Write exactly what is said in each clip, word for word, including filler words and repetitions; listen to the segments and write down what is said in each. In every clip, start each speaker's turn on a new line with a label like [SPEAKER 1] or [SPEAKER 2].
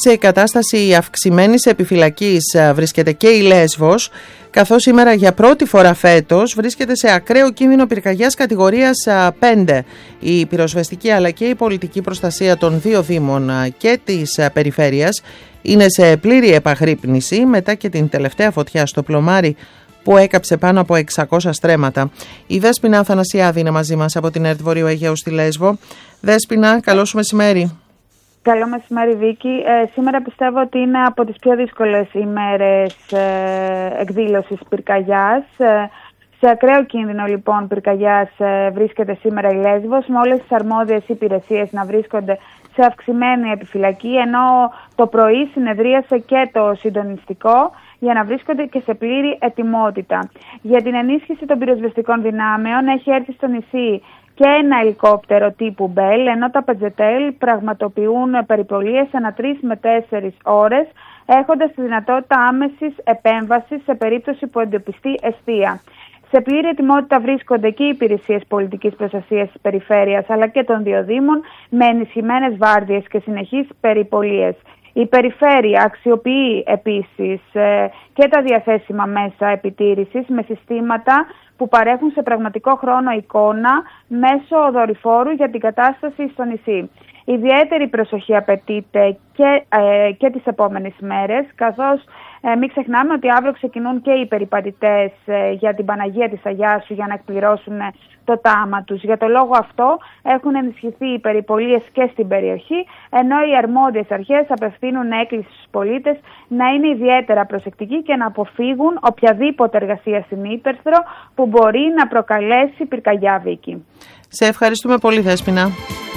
[SPEAKER 1] Σε κατάσταση αυξημένης επιφυλακής βρίσκεται και η Λέσβος, καθώς σήμερα για πρώτη φορά φέτος βρίσκεται σε ακραίο κίνδυνο πυρκαγιάς κατηγορίας πέντε. Η πυροσβεστική αλλά και η πολιτική προστασία των δύο δήμων και της περιφέρειας είναι σε πλήρη επαγρύπνηση μετά και την τελευταία φωτιά στο Πλωμάρι που έκαψε πάνω από εξακόσια στρέμματα. Η Δέσποινα Αθανασιάδη είναι μαζί μας από την ΕΡΤ Βορείου Αιγαίου στη Λέσβο. Δέσποινα, καλό σου μεσημέρι.
[SPEAKER 2] Καλό μεσημέρι, Βίκη. Ε, σήμερα πιστεύω ότι είναι από τις πιο δύσκολες ημέρες ε, εκδήλωσης πυρκαγιάς. Ε, σε ακραίο κίνδυνο λοιπόν πυρκαγιάς ε, βρίσκεται σήμερα η Λέσβος, με όλες τις αρμόδιες υπηρεσίες να βρίσκονται σε αυξημένη επιφυλακή, ενώ το πρωί συνεδρίασε και το συντονιστικό για να βρίσκονται και σε πλήρη ετοιμότητα. Για την ενίσχυση των πυροσβεστικών δυνάμεων έχει έρθει στο νησί και ένα ελικόπτερο τύπου Μπέλ, ενώ τα Πετζετέλ πραγματοποιούν περιπολίες ανά τρεις με τέσσερις ώρες, έχοντας τη δυνατότητα άμεσης επέμβασης σε περίπτωση που εντοπιστεί εστία. Σε πλήρη ετοιμότητα βρίσκονται και οι υπηρεσίες πολιτικής προστασίας της περιφέρειας αλλά και των δύο δήμων, με ενισχυμένες βάρδιες και συνεχείς περιπολίες. Η περιφέρεια αξιοποιεί επίσης ε, και τα διαθέσιμα μέσα επιτήρησης με συστήματα που παρέχουν σε πραγματικό χρόνο εικόνα μέσω δορυφόρου για την κατάσταση στο νησί. Ιδιαίτερη προσοχή απαιτείται και, ε, και τις επόμενες μέρες, καθώς ε, μην ξεχνάμε ότι αύριο ξεκινούν και οι περιπατητές ε, για την Παναγία της Αγιάσου για να εκπληρώσουν ε, το τάμα τους. Για το λόγο αυτό έχουν ενισχυθεί οι περιπολίες και στην περιοχή, ενώ οι αρμόδιες αρχές απευθύνουν έκκληση στους πολίτες να είναι ιδιαίτερα προσεκτικοί και να αποφύγουν οποιαδήποτε εργασία στην ύπερθρο που μπορεί να προκαλέσει πυρκαγιά, Βίκη.
[SPEAKER 1] Σε ευχαριστούμε πολύ, Δέσποινα.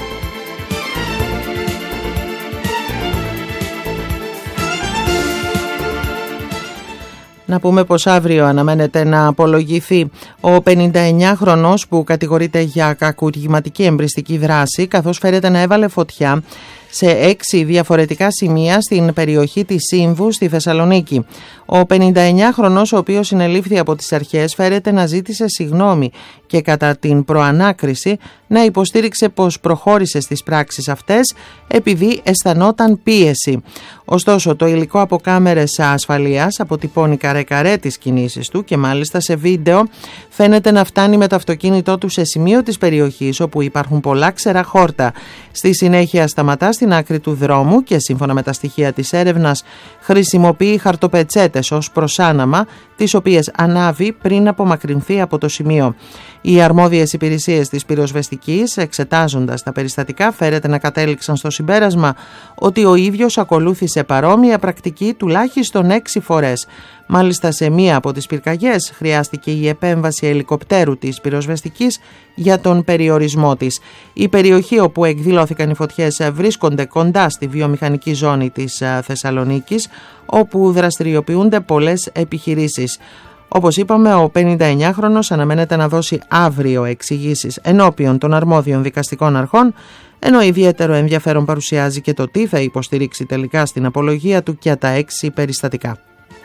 [SPEAKER 1] Να πούμε πως αύριο αναμένεται να απολογηθεί ο πενηνταεννιάχρονος που κατηγορείται για κακουργηματική εμπριστική δράση, καθώς φέρεται να έβαλε φωτιά σε έξι διαφορετικά σημεία στην περιοχή της Σύμβου στη Θεσσαλονίκη. Ο πενηνταεννιάχρονος, ο οποίος συνελήφθη από τις αρχές, φέρεται να ζήτησε συγγνώμη και κατά την προανάκριση να υποστήριξε πως προχώρησε στις πράξεις αυτές επειδή αισθανόταν πίεση. Ωστόσο, το υλικό από κάμερες ασφαλείας αποτυπώνει καρέ-καρέ τις κινήσεις του και μάλιστα σε βίντεο φαίνεται να φτάνει με το αυτοκίνητό του σε σημείο της περιοχής όπου υπάρχουν πολλά ξερά χόρτα. Στη συνέχεια σταματά στην άκρη του δρόμου και σύμφωνα με τα στοιχεία της έρευνας χρησιμοποιεί χαρτοπετσέτες ως προσάναμα, τις οποίες ανάβει πριν απομακρυνθεί από το σημείο. Οι αρμόδιες υπηρεσίες της πυροσβεστικής, εξετάζοντας τα περιστατικά, φέρεται να κατέληξαν στο συμπέρασμα ότι ο ίδιος ακολούθησε παρόμοια πρακτική τουλάχιστον έξι φορές. Μάλιστα σε μία από τις πυρκαγιές χρειάστηκε η επέμβαση ελικοπτέρου της πυροσβεστικής για τον περιορισμό της. Η περιοχή όπου εκδηλώθηκαν οι φωτιές βρίσκονται κοντά στη βιομηχανική ζώνη της Θεσσαλονίκης, όπου δραστηριοποιούνται πολλές επιχειρήσεις. Όπως είπαμε, ο πενηνταεννιάχρονος αναμένεται να δώσει αύριο εξηγήσεις ενώπιον των αρμόδιων δικαστικών αρχών, ενώ ιδιαίτερο ενδιαφέρον παρουσιάζει και το τι θα υποστηρίξει τελικά στην απολογία του για τα έξι περιστατικά.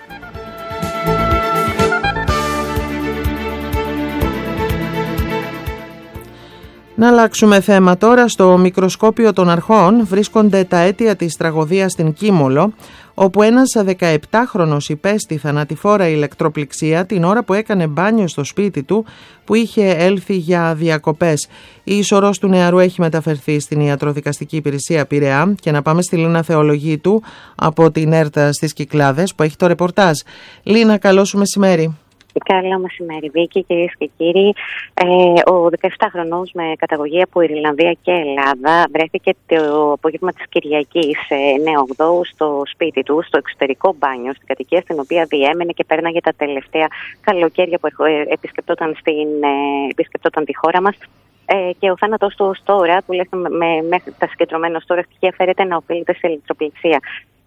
[SPEAKER 1] Να αλλάξουμε θέμα τώρα. Στο μικροσκόπιο των αρχών βρίσκονται τα αίτια της τραγωδίας στην Κίμολο, όπου ένας δεκαεπτάχρονος υπέστη θανατηφόρα ηλεκτροπληξία την ώρα που έκανε μπάνιο στο σπίτι του που είχε έλθει για διακοπές. Η ισορρός του νεαρού έχει μεταφερθεί στην ιατροδικαστική υπηρεσία Πειραιά και να πάμε στη Λίνα Θεολογίτου από την ΕΡΤ στις Κυκλάδες που έχει το ρεπορτάζ. Λίνα, καλό σου μεσημέρι.
[SPEAKER 3] Καλό μεσημέρι, Βίκη, κυρίες και κύριοι. Ε, ο δεκαεπτάχρονος με καταγωγή από Ιρλανδία και Ελλάδα βρέθηκε το απόγευμα της Κυριακής εννέα ογδόου στο σπίτι του, στο εξωτερικό μπάνιο, στην κατοικία στην οποία διέμενε και πέρναγε τα τελευταία καλοκαίρια που επισκεπτόταν, στην, επισκεπτόταν τη χώρα μας. Ε, και ο θάνατος του ως τώρα, τουλάχιστον με, μέχρι τα συγκεντρωμένα ως τώρα στοιχεία, φέρεται να οφείλεται σε ηλεκτροπληξία.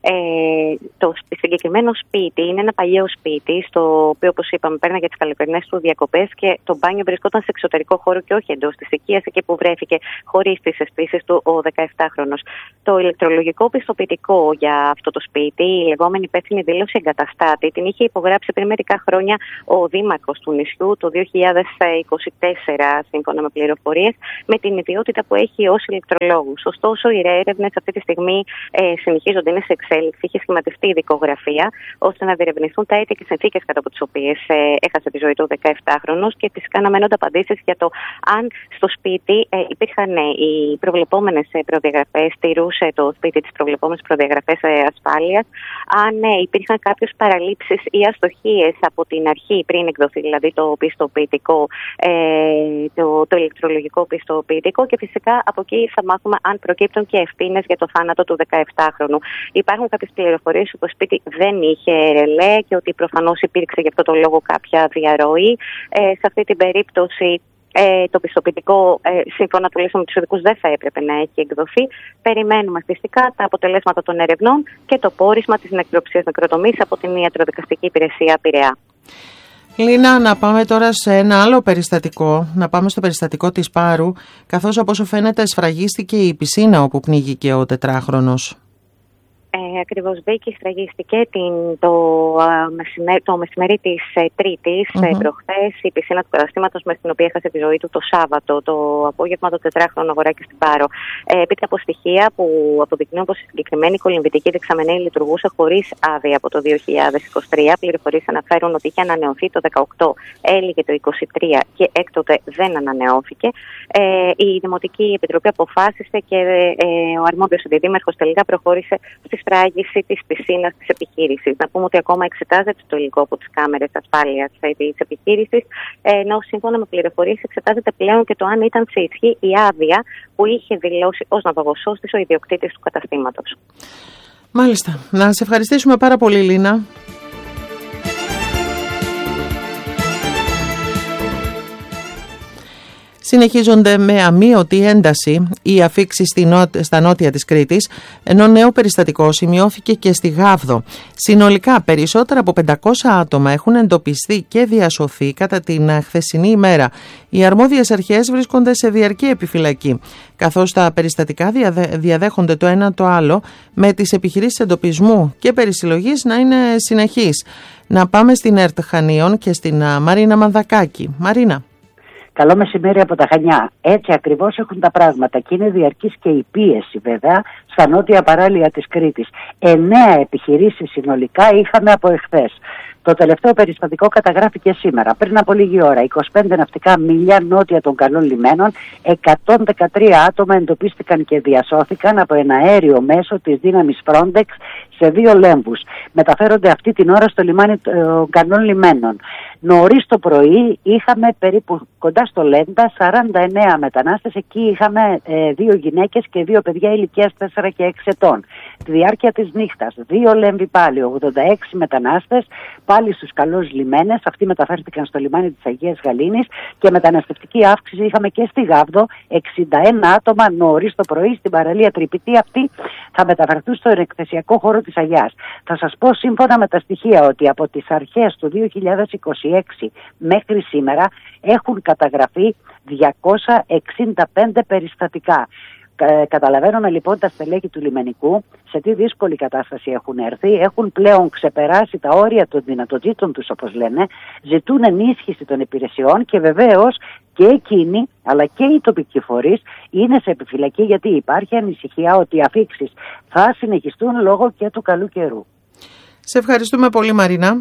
[SPEAKER 3] Ε, το συγκεκριμένο σπίτι είναι ένα παλιό σπίτι, στο οποίο, όπως είπαμε, πέρναγε τις καλοκαιρινές του διακοπές και το μπάνιο βρισκόταν σε εξωτερικό χώρο και όχι εντός της οικίας, εκεί που βρέθηκε χωρίς τις αισθήσεις του ο δεκαεπτάχρονος. Το ηλεκτρολογικό πιστοποιητικό για αυτό το σπίτι, η λεγόμενη υπεύθυνη δήλωση εγκαταστάτη, την είχε υπογράψει πριν μερικά χρόνια ο δήμαρχος του νησιού το δύο χιλιάδες είκοσι τέσσερα, σύμφωνα με πληροφορίες, με την ιδιότητα που έχει ως ηλεκτρολόγους. Ωστόσο, οι έρευνες αυτή τη στιγμή ε, συνεχίζονται, είναι σε εξέλιξη. Είχε σχηματιστεί η δικογραφία ώστε να διερευνηθούν τα αίτια και συνθήκες κατά από τις οποίες ε, έχασε τη ζωή του ο δεκαεπτάχρονος και φυσικά αναμένονται απαντήσεις για το αν στο σπίτι ε, υπήρχαν ε, οι προβλεπόμενες ε, προδιαγραφές, τηρούσε το σπίτι τις προβλεπόμενες προδιαγραφές ε, ασφάλειας, αν ε, υπήρχαν κάποιες παραλήψεις ή αστοχίες από την αρχή πριν εκδοθεί δηλαδή το πιστοποιητικό, ε, το, το ηλεκτρολογικό πιστοποιητικό, και φυσικά από εκεί θα μάθουμε αν προκύπτουν και ευθύνες για το θάνατο του δεκαεπτάχρονου. Υπάρχουν κάποιες πληροφορίες ότι το σπίτι δεν είχε ρελέ και ότι προφανώς υπήρξε γι' αυτό το λόγο κάποια διαρροή. Ε, σε αυτή την περίπτωση ε, το πιστοποιητικό, ε, σύμφωνα τουλάχιστον με τους ειδικούς, δεν θα έπρεπε να έχει εκδοθεί. Περιμένουμε φυσικά τα αποτελέσματα των ερευνών και το πόρισμα της νεκροψίας νεκροτομής από την Ιατροδικαστική Υπηρεσία Πειραιά.
[SPEAKER 1] Λίνα, να πάμε τώρα σε ένα άλλο περιστατικό, να πάμε στο περιστατικό της Πάρου, καθώς από όσο φαίνεται σφραγίστηκε η πισίνα όπου πνίγηκε ο τετράχρονος.
[SPEAKER 3] Ε, ακριβώς, Βίκη, σφραγίστηκε την, το, α, μεσημέρι, το μεσημέρι της ε, Τρίτης, mm-hmm. ε, προχθές, η πισίνα του καταστήματος με την οποία έχασε τη ζωή του το Σάββατο, το απόγευμα, το τετράχρονο αγοράκι στην Πάρο. Ε, Επίτε από στοιχεία που αποδεικνύουν πως η συγκεκριμένη κολυμβητική δεξαμενή λειτουργούσε χωρίς άδεια από το δύο χιλιάδες είκοσι τρία. Πληροφορίες αναφέρουν ότι είχε ανανεωθεί το δεκαοκτώ, έλυγε το είκοσι τρία και έκτοτε δεν ανανεώθηκε. Ε, η Δημοτική Επιτροπή αποφάσισε και ε, ο αρμόδιος αντιδήμαρχος τελικά προχώρησε στη σφράγιση της πισίνας της επιχείρησης. Να πούμε ότι ακόμα εξετάζεται το υλικό από τις κάμερες ασφάλειας της επιχείρησης, ενώ σύμφωνα με πληροφορίες εξετάζεται πλέον και το αν ήταν σε ισχύ η άδεια που είχε δηλώσει ως ναυαγοσώστης ο ιδιοκτήτης του καταστήματος.
[SPEAKER 1] Μάλιστα. Να σε ευχαριστήσουμε πάρα πολύ, Λίνα. Συνεχίζονται με αμείωτη ένταση οι αφίξεις στα νότια της Κρήτης, ενώ νέο περιστατικό σημειώθηκε και στη Γάβδο. Συνολικά περισσότερα από πεντακόσια άτομα έχουν εντοπιστεί και διασωθεί κατά την χθεσινή ημέρα. Οι αρμόδιες αρχές βρίσκονται σε διαρκή επιφυλακή, καθώς τα περιστατικά διαδέχονται το ένα το άλλο, με τις επιχειρήσεις εντοπισμού και περισυλλογής να είναι συνεχείς. Να πάμε στην ΕΡΤ Χανίων και στην Μαρίνα Μανδακάκη. Μαρίνα.
[SPEAKER 4] Καλό μεσημέρι από τα Χανιά. Έτσι ακριβώς έχουν τα πράγματα και είναι διαρκής και η πίεση βέβαια στα νότια παράλια της Κρήτης. Εννέα επιχειρήσεις συνολικά είχαμε από εχθές. Το τελευταίο περιστατικό καταγράφηκε σήμερα, πριν από λίγη ώρα. είκοσι πέντε ναυτικά μίλια νότια των καλών λιμένων, εκατόν δεκατρία άτομα εντοπίστηκαν και διασώθηκαν από ένα αέριο μέσο της δύναμης Frontex σε δύο λέμβους. Μεταφέρονται αυτή την ώρα στο λιμάνι των καλών λιμένων. Νωρίς το πρωί είχαμε περίπου κοντά στο Λέντα σαράντα εννέα μετανάστες. Εκεί είχαμε ε, δύο γυναίκες και δύο παιδιά ηλικίας τέσσερα και έξι ετών. Τη διάρκεια της νύχτας, δύο λέμβοι πάλι, ογδόντα έξι μετανάστες, πάλι στους καλούς λιμένες. Αυτοί μεταφέρθηκαν στο λιμάνι της Αγίας Γαλήνης και μεταναστευτική αύξηση είχαμε και στη Γάβδο, εξήντα ένα άτομα νωρίς το πρωί στην παραλία Τρυπητή. Αυτοί θα μεταφερθούν στον εκθεσιακό χώρο της Αγιάς. Θα σας πω σύμφωνα με τα στοιχεία ότι από τις αρχές του δύο χιλιάδες είκοσι έξι μέχρι σήμερα έχουν καταγραφεί διακόσια εξήντα πέντε περιστατικά. Ε, καταλαβαίνουμε λοιπόν τα στελέχη του λιμενικού σε τι δύσκολη κατάσταση έχουν έρθει. Έχουν πλέον ξεπεράσει τα όρια των δυνατοτήτων τους, όπως λένε, ζητούν ενίσχυση των υπηρεσιών και βεβαίως και εκείνοι αλλά και οι τοπικοί φορείς είναι σε επιφυλακή, γιατί υπάρχει ανησυχία ότι οι αφίξεις θα συνεχιστούν λόγω και του καλού καιρού.
[SPEAKER 1] Σε ευχαριστούμε πολύ, Μαρίνα.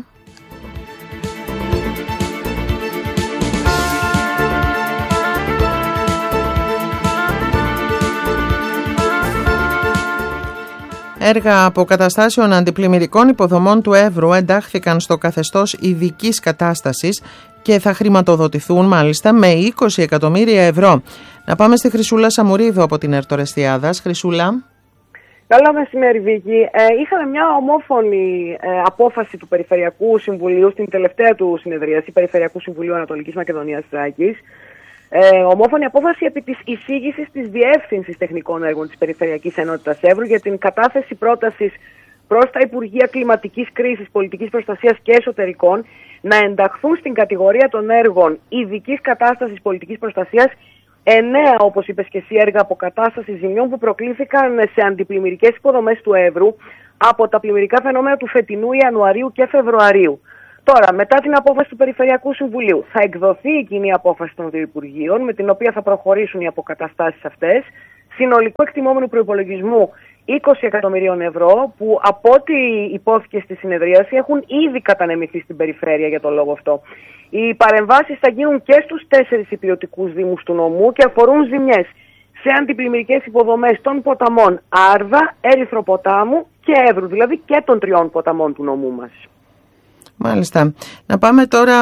[SPEAKER 1] Έργα αποκαταστάσεων αντιπλημμυρικών υποδομών του Εύρου εντάχθηκαν στο καθεστώς ειδικής κατάστασης και θα χρηματοδοτηθούν μάλιστα με είκοσι εκατομμύρια ευρώ. Να πάμε στη Χρυσούλα Σαμουρίδου από την ΕΡΤ Ορεστιάδας. Χρυσούλα.
[SPEAKER 5] Καλό μεσημέρι, Βίκη. Ε, είχαμε μια ομόφωνη ε, απόφαση του Περιφερειακού Συμβουλίου στην τελευταία του συνεδρίαση, Περιφερειακού Συμβουλίου Ανατολικής Μακεδονίας Θράκης. Ε, ομόφωνη απόφαση επί της εισήγησης της Διεύθυνσης Τεχνικών Έργων της Περιφερειακής Ενότητας Εύρου για την κατάθεση πρότασης προς τα Υπουργεία Κλιματικής Κρίσης, Πολιτικής Προστασίας και Εσωτερικών να ενταχθούν στην κατηγορία των έργων ειδικής κατάστασης πολιτικής προστασίας εννέα, όπως είπες και εσύ, έργα αποκατάστασης ζημιών που προκλήθηκαν σε αντιπλημμυρικές υποδομές του Εύρου από τα πλημμυρικά φαινόμενα του φετινού Ιανουαρίου και Φεβρουαρίου. Τώρα, μετά την απόφαση του Περιφερειακού Συμβουλίου, θα εκδοθεί η κοινή απόφαση των δύο Υπουργείων, με την οποία θα προχωρήσουν οι αποκαταστάσεις αυτές, συνολικού εκτιμόμενου προϋπολογισμού είκοσι εκατομμυρίων ευρώ, που από ό,τι υπόθηκε στη συνεδρίαση έχουν ήδη κατανεμηθεί στην περιφέρεια για τον λόγο αυτό. Οι παρεμβάσεις θα γίνουν και στους τέσσερις υπηρετικούς δήμους του νομού και αφορούν ζημιές σε αντιπλημμυρικές υποδομές των ποταμών Άρδα, Ερυθροποτάμου και Εύρου, δηλαδή και των τριών ποταμών του νομού μας.
[SPEAKER 1] Μάλιστα. Να πάμε τώρα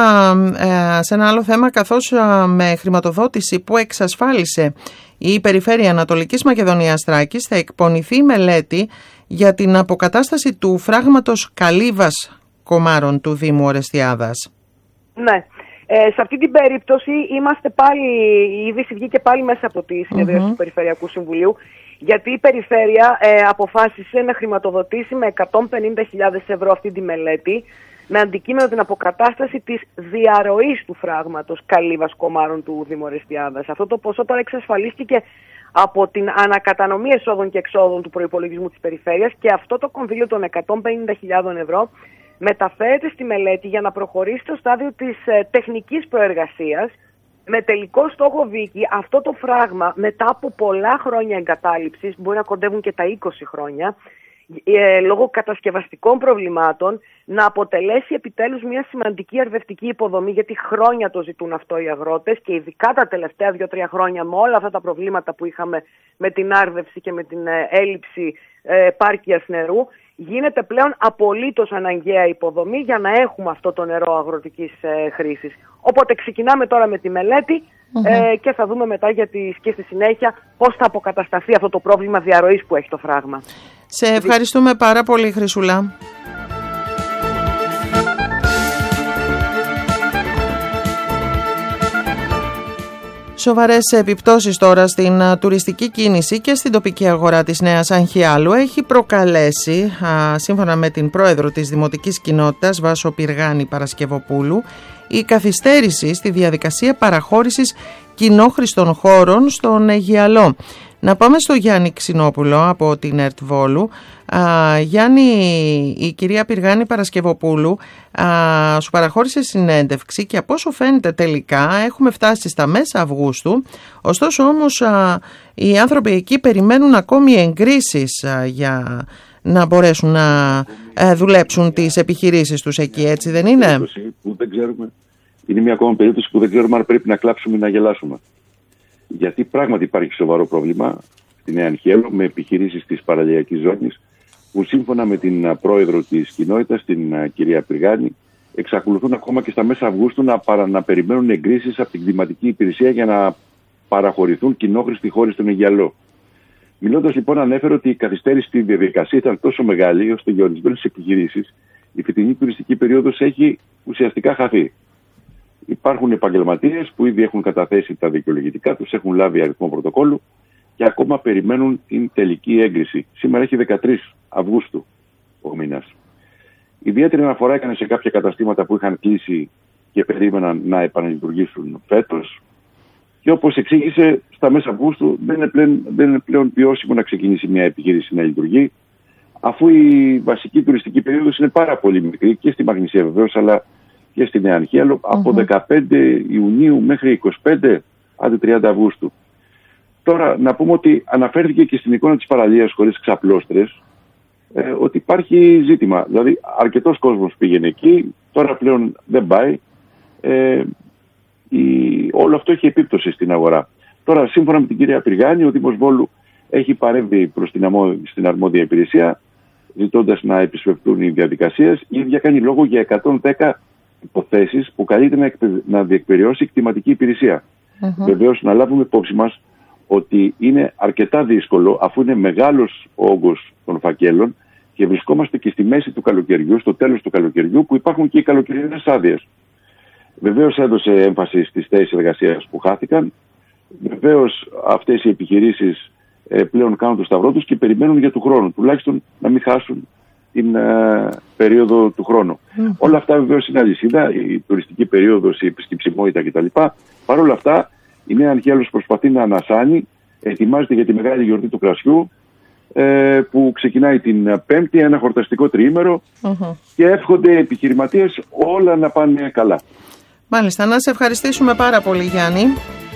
[SPEAKER 1] ε, σε ένα άλλο θέμα, καθώς ε, με χρηματοδότηση που εξασφάλισε η Περιφέρεια Ανατολικής Μακεδονίας Θράκης θα εκπονηθεί μελέτη για την αποκατάσταση του φράγματος Καλύβας Κομάρων του Δήμου Ορεστιάδας.
[SPEAKER 5] Ναι. Ε, σε αυτή την περίπτωση είμαστε πάλι, η είδηση βγήκε πάλι μέσα από τη συνεδρίαση mm-hmm. του Περιφερειακού Συμβουλίου, γιατί η Περιφέρεια ε, αποφάσισε να χρηματοδοτήσει με εκατόν πενήντα χιλιάδες ευρώ αυτή τη μελέτη, με αντικείμενο την αποκατάσταση της διαρροής του φράγματος Καλύβας Κομάρων του Δήμου Ορεστιάδας. Αυτό το ποσό τώρα εξασφαλίστηκε από την ανακατανομή εσόδων και εξόδων του προϋπολογισμού της Περιφέρειας και αυτό το κονδύλιο των εκατόν πενήντα χιλιάδες ευρώ μεταφέρεται στη μελέτη για να προχωρήσει στο στάδιο της ε, τεχνικής προεργασίας, με τελικό στόχο, Βίκη, αυτό το φράγμα μετά από πολλά χρόνια εγκατάλειψης, μπορεί να κοντεύουν και τα είκοσι χρόνια, ε, λόγω κατασκευαστικών προβλημάτων, να αποτελέσει επιτέλους μια σημαντική αρδευτική υποδομή, γιατί χρόνια το ζητούν αυτό οι αγρότες και ειδικά τα τελευταία δύο τρία χρόνια με όλα αυτά τα προβλήματα που είχαμε με την άρδευση και με την ε, έλλειψη ε, επάρκειας νερού. Γίνεται πλέον απολύτως αναγκαία υποδομή για να έχουμε αυτό το νερό αγροτικής ε, χρήσης. Οπότε ξεκινάμε τώρα με τη μελέτη mm-hmm. ε, και θα δούμε μετά για τις, και στη συνέχεια πώς θα αποκατασταθεί αυτό το πρόβλημα διαρροής που έχει το φράγμα.
[SPEAKER 1] Σε ευχαριστούμε πάρα πολύ, Χρυσούλα. Σοβαρές επιπτώσεις τώρα στην α, τουριστική κίνηση και στην τοπική αγορά της Νέας Αγχιάλου έχει προκαλέσει, α, σύμφωνα με την πρόεδρο της Δημοτικής Κοινότητας Βάσο Πυργάνη Παρασκευοπούλου, η καθυστέρηση στη διαδικασία παραχώρησης κοινόχρηστων χώρων στον Αιγιαλό. Να πάμε στο Γιάννη Ξινόπουλο από την ΕΡΤ Βόλου. Α, Γιάννη, η κυρία Πυργάνη Παρασκευοπούλου α, σου παραχώρησε συνέντευξη και από όσο φαίνεται τελικά έχουμε φτάσει στα μέσα Αυγούστου. Ωστόσο όμως α, οι άνθρωποι εκεί περιμένουν ακόμη εγκρίσεις α, για να μπορέσουν να α, δουλέψουν τις επιχειρήσεις τους εκεί, έτσι δεν είναι?
[SPEAKER 6] Που δεν ξέρουμε, είναι μια ακόμα περίπτωση που δεν ξέρουμε αν πρέπει να κλάψουμε ή να γελάσουμε. Γιατί πράγματι υπάρχει σοβαρό πρόβλημα στη Νέα Αγχιάλου με επιχειρήσεις της παραλιακής ζώνης που σύμφωνα με την πρόεδρο της κοινότητας, την κυρία Πυργάνη, εξακολουθούν ακόμα και στα μέσα Αυγούστου να, παρα, να περιμένουν εγκρίσεις από την κλιματική υπηρεσία για να παραχωρηθούν κοινόχρηστοι χώροι στον Αιγιαλό. Μιλώντας λοιπόν, ανέφερε ότι η καθυστέρηση στη διαδικασία ήταν τόσο μεγάλη ώστε για ορισμένες επιχειρήσεις η φετινή τουριστική περίοδος έχει ουσιαστικά χαθεί. Υπάρχουν επαγγελματίες που ήδη έχουν καταθέσει τα δικαιολογητικά τους, έχουν λάβει αριθμό πρωτοκόλλου και ακόμα περιμένουν την τελική έγκριση. Σήμερα έχει δεκατρείς Αυγούστου ο μήνας. Ιδιαίτερη αναφορά έκανε σε κάποια καταστήματα που είχαν κλείσει και περίμεναν να επαναλειτουργήσουν φέτος. Και όπως εξήγησε, στα μέσα Αυγούστου δεν είναι πλέον, δεν είναι πλέον βιώσιμο να ξεκινήσει μια επιχείρηση να λειτουργεί, αφού η βασική τουριστική περίοδος είναι πάρα πολύ μικρή και στη Μαγνησία βεβαίως, αλλά και στη Νέα Αγχιάλου, mm-hmm. από δεκαπέντε Ιουνίου μέχρι είκοσι πέντε άντε τριάντα Αυγούστου. Τώρα, να πούμε ότι αναφέρθηκε και στην εικόνα της παραλίας χωρίς ξαπλώστρες ε, ότι υπάρχει ζήτημα. Δηλαδή, αρκετός κόσμος πήγαινε εκεί, τώρα πλέον δεν πάει. Ε, η, όλο αυτό έχει επίπτωση στην αγορά. Τώρα, σύμφωνα με την κυρία Πυργάνη, ο Δήμος Βόλου έχει παρέμβει προς την, αμό, στην αρμόδια υπηρεσία, ζητώντας να επισπευτούν οι διαδικασίες. Η ίδια κάνει λόγο για εκατόν δέκα υποθέσεις που καλείται να, εκπαι... να διεκπεριώσει η κτηματική υπηρεσία. Mm-hmm. Βεβαίως, να λάβουμε υπόψη μας ότι είναι αρκετά δύσκολο, αφού είναι μεγάλος ο όγκος των φακέλων και βρισκόμαστε και στη μέση του καλοκαιριού, στο τέλος του καλοκαιριού, που υπάρχουν και οι καλοκαιρινές άδειες. Βεβαίως έδωσε έμφαση στις θέσεις εργασίας που χάθηκαν. Βεβαίως αυτές οι επιχειρήσεις ε, πλέον κάνουν το σταυρό τους και περιμένουν για του χρόνου, τουλάχιστον να μην χάσουν την ε, περίοδο του χρόνου. Mm. Όλα αυτά βεβαίως είναι αλυσίδα, η τουριστική περίοδος, η επισκεψιμότητα κτλ. Παρ' όλα αυτά η Νέα Αγχέλος προσπαθεί να ανασάνει, ετοιμάζεται για τη μεγάλη γιορτή του κρασιού ε, που ξεκινάει την Πέμπτη, ένα χορταστικό τριήμερο mm-hmm. και εύχονται οι επιχειρηματίες όλα να πάνε καλά.
[SPEAKER 1] Μάλιστα, να σε ευχαριστήσουμε πάρα πολύ, Γιάννη.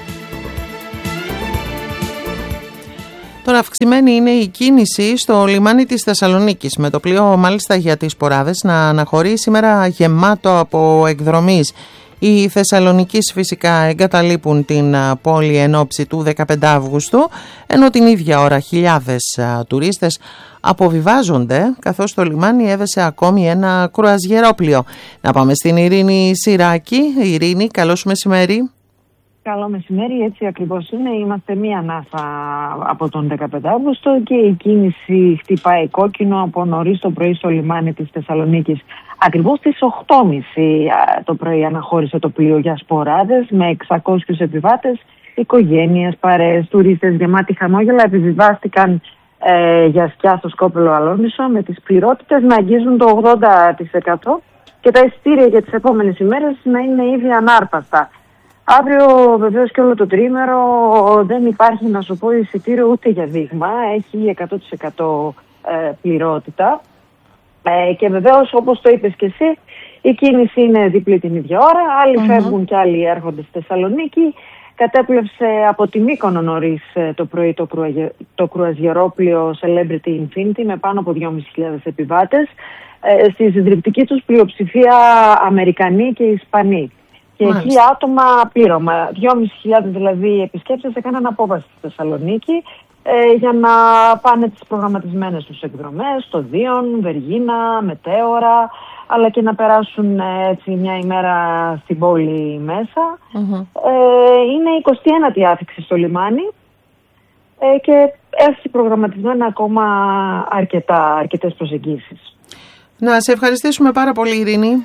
[SPEAKER 1] Τώρα αυξημένη είναι η κίνηση στο λιμάνι της Θεσσαλονίκης, με το πλοίο μάλιστα για τις Ποράδες να αναχωρεί σήμερα γεμάτο από εκδρομείς. Οι Θεσσαλονικείς φυσικά εγκαταλείπουν την πόλη εν ώψη του δεκαπέντε Αυγούστου, ενώ την ίδια ώρα χιλιάδες τουρίστες αποβιβάζονται, καθώς το λιμάνι έδεσε ακόμη ένα κρουαζιερόπλοιο. Να πάμε στην Ειρήνη Συράκη. Ειρήνη, καλώς μεσημέρι.
[SPEAKER 7] Καλό μεσημέρι, έτσι ακριβώς είναι. Είμαστε μία ανάσα από τον δεκαπέντε Αυγούστου και η κίνηση χτυπάει κόκκινο από νωρίς το πρωί στο λιμάνι της Θεσσαλονίκης. Ακριβώς στις οκτώ και μισή το πρωί αναχώρησε το πλοίο για Σποράδες με εξακόσιους επιβάτες, οικογένειες, παρέες, τουρίστες γεμάτοι χαμόγελα επιβιβάστηκαν ε, για σκιά στο Σκόπελο Αλόνισο, με τις πληρότητες να αγγίζουν το ογδόντα τοις εκατό και τα εισιτήρια για τις επόμενες ημέρες να είναι ήδη ανάρπαστα. Αύριο βεβαίως και όλο το τρίμερο δεν υπάρχει, να σου πω, εισιτήριο ούτε για δείγμα, έχει εκατό τοις εκατό ε, πληρότητα ε, και βεβαίως, όπως το είπες και εσύ, η κίνηση είναι διπλή την ίδια ώρα, άλλοι mm-hmm. φεύγουν και άλλοι έρχονται στη Θεσσαλονίκη. Κατέπλευσε από τη Μύκονο νωρίς το πρωί το, κρουαγε... το κρουαζιερόπλοιο Celebrity Infinity με πάνω από δυόμισι χιλιάδες επιβάτες, ε, στη συντριπτική τους πλειοψηφία Αμερικανοί και Ισπανοί. Και εκεί άτομα πλήρωμα. δυόμισι χιλιάδες δηλαδή επισκέπτες έκαναν απόβαση στη Θεσσαλονίκη ε, για να πάνε τις προγραμματισμένες τους εκδρομές στο Δίον, Βεργίνα, Μετέωρα, αλλά και να περάσουν έτσι μια ημέρα στην πόλη μέσα. Mm-hmm. Ε, είναι η εικοστή ένατη άφιξη στο λιμάνι ε, και έχει προγραμματισμένα ακόμα αρκετά, αρκετές προσεγγίσεις.
[SPEAKER 1] Να σε ευχαριστήσουμε πάρα πολύ, Ειρήνη.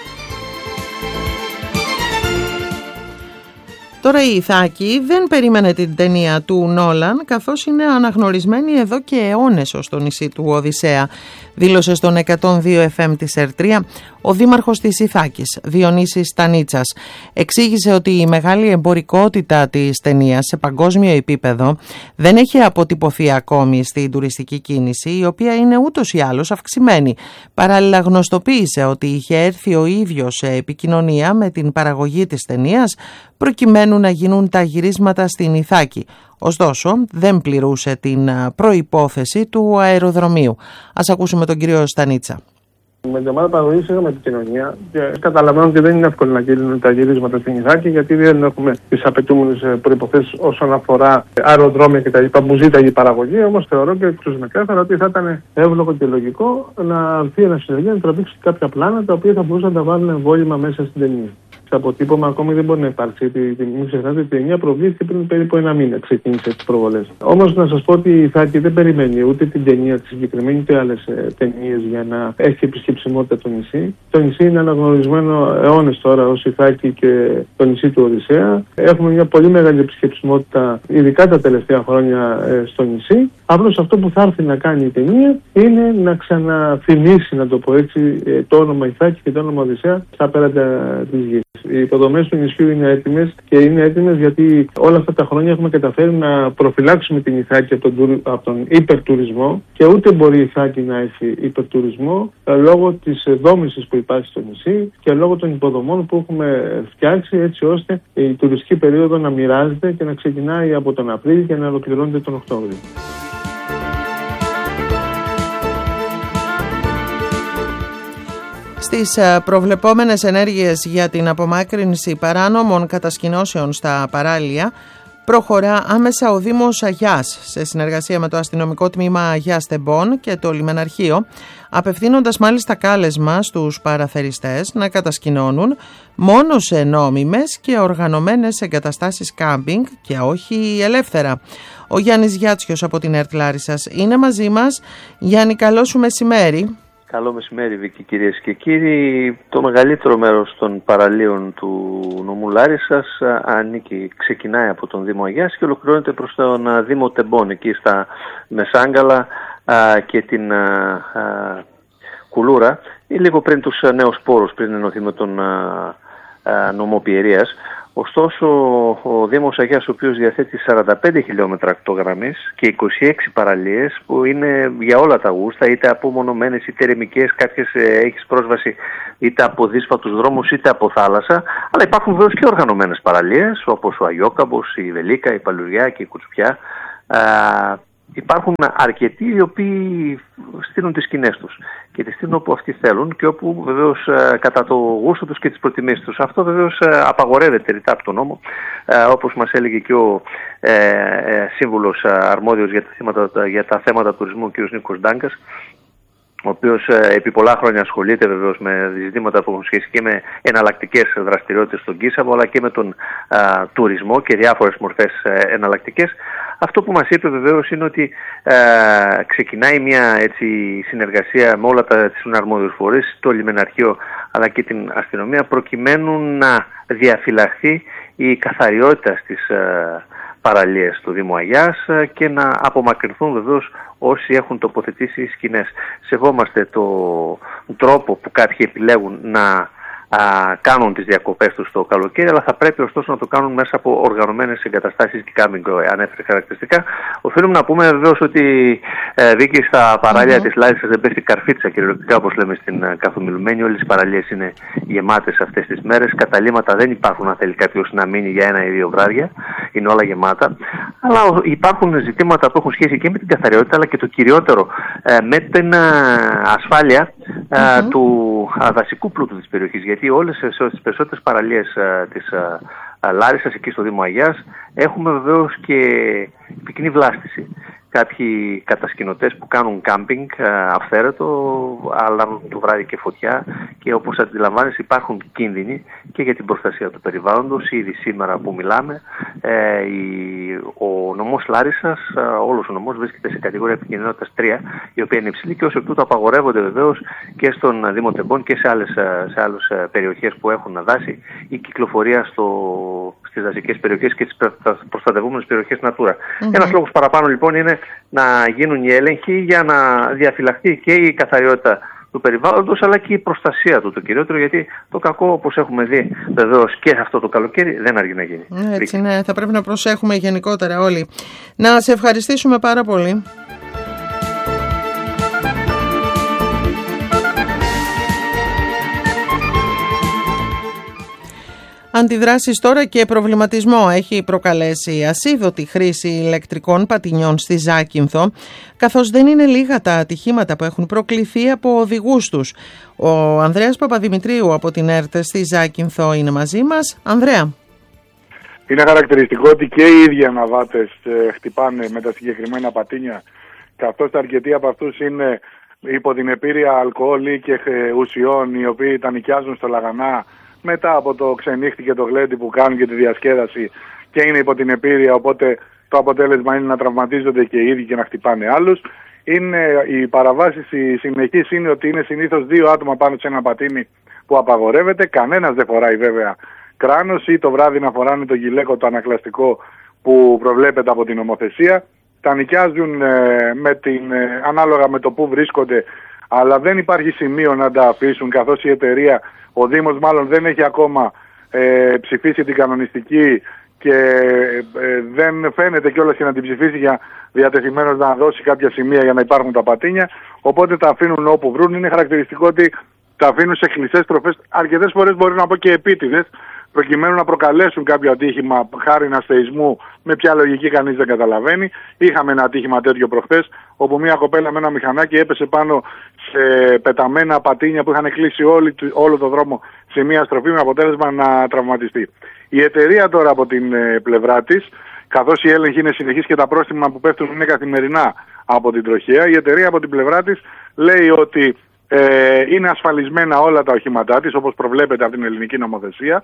[SPEAKER 1] Τώρα η Ιθάκη δεν περίμενε την ταινία του Νόλαν, καθώς είναι αναγνωρισμένη εδώ και αιώνες ως το νησί του Οδυσσέα, δήλωσε στον εκατόν δύο εφ εμ της ΕΡΤΡΙΑ ο δήμαρχος της Ιθάκης, Διονύσης Στανίτσας. Εξήγησε ότι η μεγάλη εμπορικότητα της ταινίας σε παγκόσμιο επίπεδο δεν έχει αποτυπωθεί ακόμη στην τουριστική κίνηση, η οποία είναι ούτως ή άλλως αυξημένη. Παράλληλα γνωστοποίησε ότι είχε έρθει ο ίδιος σε επικοινωνία με την παραγωγή της ταινίας, προκειμένου να γίνουν τα γυρίσματα στην Ιθάκη. Ωστόσο, δεν πληρούσε την προϋπόθεση του αεροδρομίου. Ας ακούσουμε τον κύριο Στανίτσα.
[SPEAKER 8] Με την ομάδα παραγωγής είχαμε επικοινωνία και καταλαβαίνω ότι δεν είναι εύκολο να γίνουν τα γυρίσματα στην Ιθάκη, γιατί δεν έχουμε τις απαιτούμενες προϋποθέσεις όσον αφορά αεροδρόμια κτλ. Που ζήταγε η παραγωγή. Όμως θεωρώ και ξεκάθαρα ότι θα ήταν εύλογο και λογικό να έρθει ένα συνεργείο να τραβήξει κάποια πλάνα τα οποία θα μπορούσαν να τα βάλουν εμβόλυμα μέσα στην ταινία. Σε αποτύπωμα ακόμη δεν μπορεί να υπάρξει. Μην ξεχνάτε ότι η ταινία προβλήθηκε πριν περίπου ένα μήνα. Ξεκίνησε τις προβολές. Όμως να σας πω ότι η Ιθάκη δεν περιμένει ούτε την ταινία τη συγκεκριμένη, ούτε άλλες ταινίες για να έχει επισκεψιμότητα το νησί. Το νησί είναι αναγνωρισμένο αιώνες τώρα ως Ιθάκη και το νησί του Οδυσσέα. Έχουμε μια πολύ μεγάλη επισκεψιμότητα, ειδικά τα τελευταία χρόνια, στο νησί. Απλώς αυτό που θα έρθει να κάνει η ταινία είναι να ξαναθυμίσει, να το πω έτσι, το όνομα Ιθάκη και το όνομα Οδυσσέα στα πέρατα της γης. Οι υποδομές του νησιού είναι έτοιμες και είναι έτοιμες γιατί όλα αυτά τα χρόνια έχουμε καταφέρει να προφυλάξουμε την Ιθάκη από τον, από τον υπερτουρισμό και ούτε μπορεί η Ιθάκη να έχει υπερτουρισμό λόγω της δόμησης που υπάρχει στο νησί και λόγω των υποδομών που έχουμε φτιάξει, έτσι ώστε η τουριστική περίοδο να μοιράζεται και να ξεκινάει από τον Απρίλιο και να ολοκληρώνεται τον Οκτώβριο.
[SPEAKER 1] Στις προβλεπόμενες ενέργειες για την απομάκρυνση παράνομων κατασκηνώσεων στα παράλια προχωρά άμεσα ο Δήμος Αγιάς σε συνεργασία με το αστυνομικό τμήμα Αγιάς Τεμπών και το λιμεναρχείο, απευθύνοντας μάλιστα κάλεσμα στους παραθεριστές να κατασκηνώνουν μόνο σε νόμιμες και οργανωμένες εγκαταστάσεις κάμπινγκ και όχι ελεύθερα. Ο Γιάννης Γιάτσιος από την ΕΡΤ Λάρισσας είναι μαζί μας. Γιάννη, καλό σου μεσημέρι.
[SPEAKER 9] Καλό μεσημέρι, Βίκη, κυρίες και κύριοι. Το μεγαλύτερο μέρος των παραλίων του νομού Λάρισσας ανήκει, ξεκινάει από τον Δήμο Αγιάς και ολοκληρώνεται προς τον Δήμο Τεμπών, εκεί στα Μεσάγκαλα α, και την α, α, Κουλούρα ή λίγο πριν τους νέους πόρους, πριν ενωθεί με τον α, νομό Πιερίας. Ωστόσο, ο Δήμος Αγιάς, ο οποίος διαθέτει σαράντα πέντε χιλιόμετρα ακτογραμμής και είκοσι έξι παραλίες που είναι για όλα τα γούστα, είτε απομονωμένες είτε ερημικές, κάποιες ε, έχεις πρόσβαση είτε από δύσπατους δρόμους είτε από θάλασσα, αλλά υπάρχουν βεβαίως και οργανωμένες παραλίες όπως ο Αγιόκαμπος, η Βελίκα, η Παλουριά και η Κουτσουπιά. Ε, Υπάρχουν αρκετοί οι οποίοι στείλουν τις σκηνές τους και τις στείλουν όπου αυτοί θέλουν και όπου βεβαίως κατά το γούστο τους και τις προτιμήσεις τους. Αυτό βεβαίως απαγορεύεται ρητά από τον νόμο, όπως μας έλεγε και ο ε, ε, σύμβουλος αρμόδιος για τα θέματα, για τα θέματα τουρισμού, ο κ. Νίκος Ντάγκας, ο οποίος ε, επί πολλά χρόνια ασχολείται βεβαίως με ζητήματα που έχουν σχέση και με εναλλακτικές δραστηριότητες στον Κίσαβο, αλλά και με τον α, τουρισμό και διάφορες μορφές ε, εναλλακτικές. Αυτό που μας είπε βεβαίως είναι ότι ε, ξεκινάει μια έτσι, συνεργασία με όλα τα αρμόδιους φορείς, το λιμεναρχείο αλλά και την αστυνομία, προκειμένου να διαφυλαχθεί η καθαριότητα στις ε, παραλίες του Δήμου Αγιάς και να απομακρυνθούν βεβαίως όσοι έχουν τοποθετήσει σκηνές. Σεβόμαστε το τρόπο που κάποιοι επιλέγουν να α, κάνουν τις διακοπές τους το καλοκαίρι, αλλά θα πρέπει ωστόσο να το κάνουν μέσα από οργανωμένες εγκαταστάσεις και κάμπινγκ, ανέφερε χαρακτηριστικά. Οφείλουμε να πούμε βεβαίως ότι ε, Βίκη, στα παράλια mm-hmm. της Λάρισσας δεν πέφτει καρφίτσα κυριολεκτικά, όπως λέμε στην uh, Καθομιλουμένη. Όλες οι παραλίες είναι γεμάτες αυτές τις μέρες. Καταλήμματα δεν υπάρχουν αν θέλει κάποιος να μείνει για ένα ή δύο βράδια. Είναι όλα γεμάτα. Αλλά υπάρχουν ζητήματα που έχουν σχέση και με την καθαριότητα, αλλά και το κυριότερο ε, με την ε, ασφάλεια ε, mm-hmm. του ε, δασικού πλούτου της περιοχής. Γιατί όλες τις περισσότερες παραλίες ε, της ε, Λάρισσας, εκεί στο Δήμο Αγιάς, έχουμε βεβαίως και πυκνή βλάστηση. Κάποιοι κατασκηνωτές που κάνουν κάμπινγκ αυθαίρετο, αλλά το βράδυ και φωτιά, και όπως αντιλαμβάνεσαι υπάρχουν κίνδυνοι και για την προστασία του περιβάλλοντος. Ήδη σήμερα που μιλάμε, ε, η, ο νομός Λάρισσας, όλος ο νομός βρίσκεται σε κατηγορία επικινδυνότητας τρία, η οποία είναι υψηλή και ως εκ τούτου απαγορεύονται βεβαίως και στον Δήμο Τεμπών και σε άλλες, σε άλλες περιοχές που έχουν δάση η κυκλοφορία στο, στις δασικές περιοχές και τις προστατευόμενες περιοχές Natura. Mm-hmm. Ένας λόγος παραπάνω λοιπόν είναι να γίνουν οι έλεγχοι για να διαφυλαχθεί και η καθαριότητα του περιβάλλοντος αλλά και η προστασία του το κυριότερο, γιατί το κακό, όπως έχουμε δει βεβαίως και αυτό το καλοκαίρι, δεν αργεί να γίνει.
[SPEAKER 1] Έτσι, ναι, θα πρέπει να προσέχουμε γενικότερα όλοι. Να σε ευχαριστήσουμε πάρα πολύ. Αντιδράσεις τώρα και προβληματισμό έχει προκαλέσει η ασίδωτη χρήση ηλεκτρικών πατινιών στη Ζάκυνθο, καθώς δεν είναι λίγα τα ατυχήματα που έχουν προκληθεί από οδηγούς τους. Ο Ανδρέας Παπαδημητρίου από την ΕΡΤ στη Ζάκυνθο είναι μαζί μας. Ανδρέα.
[SPEAKER 10] Είναι χαρακτηριστικό ότι και οι ίδιοι αναβάτες χτυπάνε με τα συγκεκριμένα πατίνια, καθώς αρκετοί από αυτούς είναι υπό την επίρρεια αλκοόλ και ουσιών, οι οποίοι τα νοικιάζουν στο Λαγανά μετά από το ξενύχτη και το γλέντι που κάνουν και τη διασκέδαση και είναι υπό την επίρρεια, οπότε το αποτέλεσμα είναι να τραυματίζονται και οι ίδιοι και να χτυπάνε άλλους. Είναι, οι παραβάσεις οι συνεχείς είναι ότι είναι συνήθως δύο άτομα πάνω σε ένα πατίνι που απαγορεύεται. Κανένας δεν φοράει βέβαια κράνος ή το βράδυ να φοράνε το γυλαίκο το ανακλαστικό που προβλέπεται από την νομοθεσία. Τα νοικιάζουν ε, με την, ε, ανάλογα με το που βρίσκονται, αλλά δεν υπάρχει σημείο να τα αφήσουν, καθώς η εταιρεία, ο Δήμος μάλλον δεν έχει ακόμα ε, ψηφίσει την κανονιστική και ε, δεν φαίνεται κιόλας και να την ψηφίσει για διατεθειμένος να δώσει κάποια σημεία για να υπάρχουν τα πατίνια, οπότε τα αφήνουν όπου βρουν. Είναι χαρακτηριστικό ότι τα αφήνουν σε κλειστές τροφές, αρκετές φορές μπορεί να πω και επίτηδες, προκειμένου να προκαλέσουν κάποιο ατύχημα χάρη αστεϊσμού, με ποια λογική κανείς δεν καταλαβαίνει. Είχαμε ένα ατύχημα τέτοιο προχθές, όπου μια κοπέλα με ένα μηχανάκι έπεσε πάνω σε πεταμένα πατίνια που είχαν κλείσει όλη, όλο το δρόμο σε μια στροφή, με αποτέλεσμα να τραυματιστεί. Η εταιρεία τώρα από την ε, πλευρά της, καθώς η έλεγχη είναι συνεχής και τα πρόστιμα που πέφτουν είναι καθημερινά από την τροχέα, η εταιρεία από την πλευρά της λέει ότι ε, είναι ασφαλισμένα όλα τα οχήματά της, όπως προβλέπεται από την ελληνική νομοθεσία,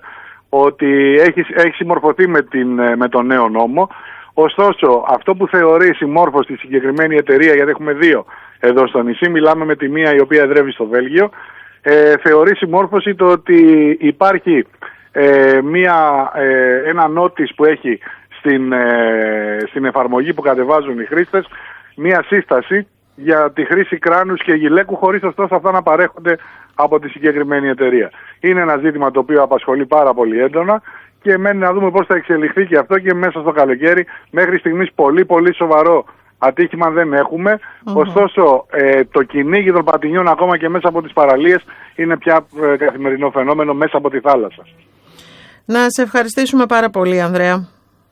[SPEAKER 10] ότι έχει, έχει συμμορφωθεί με, την, με τον νέο νόμο. Ωστόσο, αυτό που θεωρεί συμμόρφωση στη συγκεκριμένη εταιρεία, γιατί έχουμε δύο εδώ στο νησί, μιλάμε με τη μία η οποία εδρεύει στο Βέλγιο, ε, θεωρεί συμμόρφωση το ότι υπάρχει ε, μια, ε, ένα νότις που έχει στην, ε, στην εφαρμογή που κατεβάζουν οι χρήστες, μια σύσταση για τη χρήση κράνους και γυλαίκου, χωρίς ωστόσο αυτά να παρέχονται από τη συγκεκριμένη εταιρεία. Είναι ένα ζήτημα το οποίο απασχολεί πάρα πολύ έντονα και μένει να δούμε πώς θα εξελιχθεί και αυτό και μέσα στο καλοκαίρι. Μέχρι στιγμής πολύ πολύ σοβαρό ατύχημα δεν έχουμε. Mm-hmm. Ωστόσο ε, το κυνήγι των πατινιών ακόμα και μέσα από τις παραλίες είναι πια ε, καθημερινό φαινόμενο μέσα από τη θάλασσα.
[SPEAKER 1] Να σε ευχαριστήσουμε πάρα πολύ, Ανδρέα.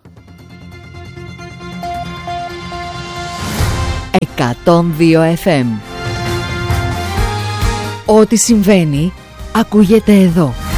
[SPEAKER 11] εκατόν δύο εφ εμ. Ό,τι συμβαίνει ακούγεται εδώ.